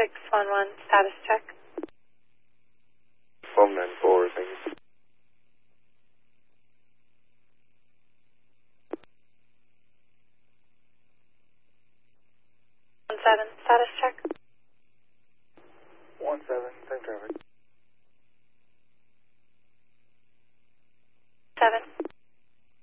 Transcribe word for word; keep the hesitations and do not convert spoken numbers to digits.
six one one, status check. Phone nine four, thank you. One seven, status check. One seven, same traffic.